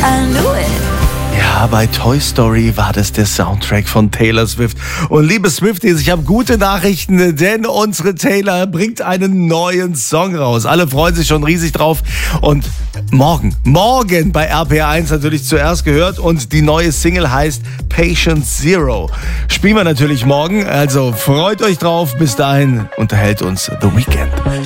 I knew it. Ja, bei Toy Story war das der Soundtrack von Taylor Swift. Und liebe Swifties, ich habe gute Nachrichten, denn unsere Taylor bringt einen neuen Song raus. Alle freuen sich schon riesig drauf. Und morgen bei RPR1 natürlich zuerst gehört. Und die neue Single heißt Patient Zero. Spielen wir natürlich morgen, also freut euch drauf. Bis dahin unterhält uns The Weeknd.